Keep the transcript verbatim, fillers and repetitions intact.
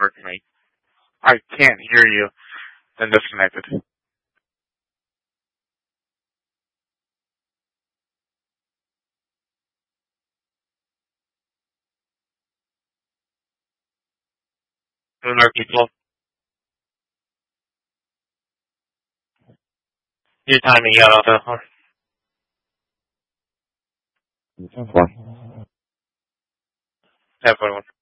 work, mate. I can't hear you. Then disconnected. Two more people. Your timing out of the. Have fun.